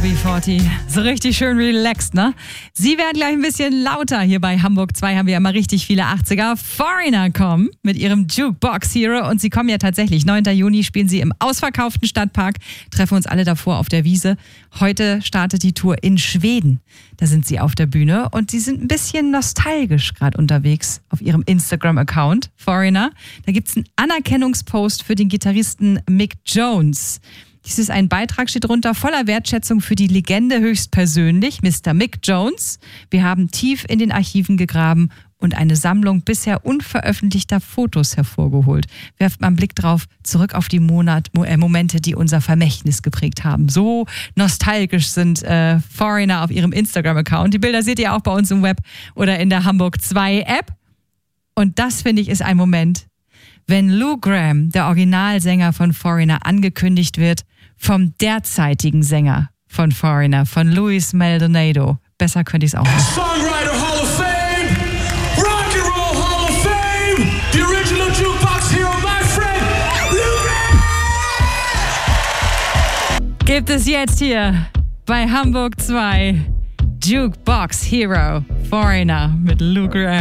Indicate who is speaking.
Speaker 1: UB40. So richtig schön relaxed, ne? Sie werden gleich ein bisschen lauter. Hier bei Hamburg 2 haben wir ja immer richtig viele 80er. Foreigner kommen mit ihrem Jukebox Hero und sie kommen ja tatsächlich. 9. Juni spielen sie im ausverkauften Stadtpark. Treffen uns alle davor auf der Wiese. Heute startet die Tour in Schweden. Da sind sie auf der Bühne und sie sind ein bisschen nostalgisch gerade unterwegs auf ihrem Instagram-Account, Foreigner. Da gibt es einen Anerkennungspost für den Gitarristen Mick Jones. Dies ist ein Beitrag, steht drunter, voller Wertschätzung für die Legende höchstpersönlich, Mr. Mick Jones. Wir haben tief in den Archiven gegraben und eine Sammlung bisher unveröffentlichter Fotos hervorgeholt. Werft mal einen Blick drauf, zurück auf die Momente, die unser Vermächtnis geprägt haben. So nostalgisch sind Foreigner auf ihrem Instagram-Account. Die Bilder seht ihr auch bei uns im Web oder in der Hamburg 2 App. Und das, finde ich, ist ein Moment, wenn Lou Gramm, der Originalsänger von Foreigner, angekündigt wird vom derzeitigen Sänger von Foreigner, von Luis Maldonado. Besser könnte ich es auch nicht.
Speaker 2: Songwriter Hall of Fame, Rock and Roll Hall of Fame, the original Jukebox Hero, my friend, Lou Gramm!
Speaker 1: Gibt es jetzt hier bei Hamburg 2 Jukebox Hero, Foreigner mit Lou Gramm.